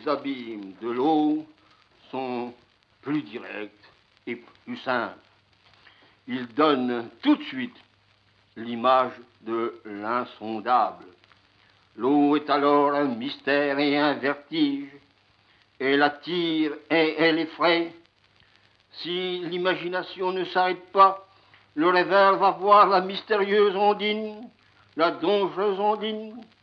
les abîmes de l'eau sont plus directs et plus simples. Ils donnent tout de suite l'image de l'insondable. L'eau est alors un mystère et un vertige. Elle attire et elle effraie. Si l'imagination ne s'arrête pas, le rêveur va voir la mystérieuse Ondine, la dongeuse Ondine,